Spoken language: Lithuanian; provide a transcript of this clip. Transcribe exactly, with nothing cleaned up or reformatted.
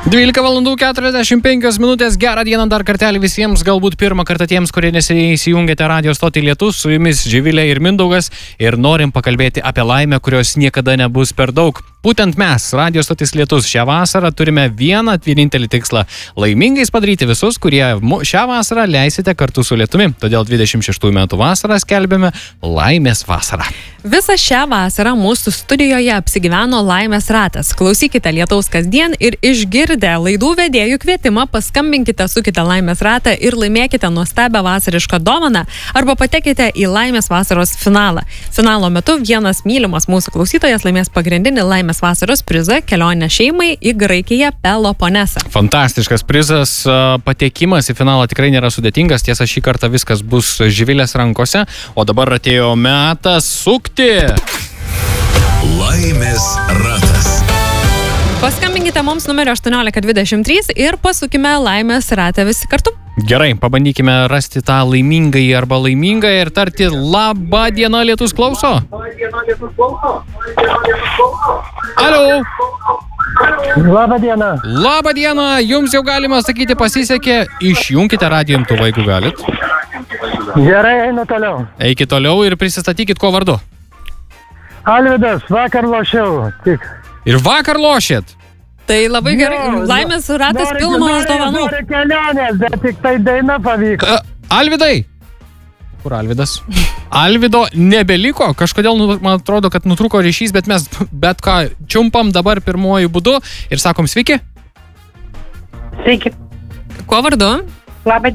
dvylika valandų keturiasdešimt penkios minutės. Gerą dieną dar kartelį visiems, galbūt pirmą kartą tiems, kurie nesįjungėte radio stotį Lietus. Su jumis Živilė ir Mindaugas ir norim pakalbėti apie laimę, kurios niekada nebus per daug. Būtent mes, radio stotis Lietus, šią vasarą turime vieną vienintelį tikslą – laimingais padaryti visus, kurie šią vasarą leisite kartu su Lietumi. Todėl dvidešimt šeštųjų metų vasarą skelbėme Laimės vasarą. Visą šią vasarą mūsų studijoje apsigyveno Laimės ratas. Klausykite Lietaus kasdien ir išgirdę laidų vedėjų kvietimą paskambinkite, sukite Laimės ratą ir laimėkite nuostabią vasarišką dovaną arba patekite į Laimės vasaros finalą. Finalo metu vienas mylimas mūsų klausytojas laimės pagrindinį Laimės vasaros prizą – kelionę šeimai į Graikiją Peloponesą. Fantastiškas prizas, patekimas į finalą tikrai nėra sudėtingas, tiesa šį kartą viskas bus Živilės rankose, o dabar atėjo metas sukti. Laimės ratas. Paskambinkite mums numerio aštuoniolika dvidešimt trys ir pasukime Laimės ratą visi kartu. Gerai, pabandykime rasti tą laimingąjį arba laimingąją ir tarti labą dieną, Lietus klauso. Alio. Labą dieną. Labą dieną, jums jau galima sakyti pasisekė, išjunkite radijo imtuvą, jeigu galit. Gerai, einu toliau. Eikit toliau ir prisistatykit ko vardu. Alvydas, vakar lošiau. Tik. Ir vakar lošėt. Tai labai gerai, Laimės ratas pilnas dovanų. Nori kelionės, bet tik tai daina pavyko. Uh, Alvydai. Kur Alvydas? Alvydo nebeliko, kažkodėl man atrodo, kad nutrūko ryšys, bet mes bet ką čiumpam dabar pirmuoju būdu ir sakom sveiki. Sveiki. Kuo vardu? Labą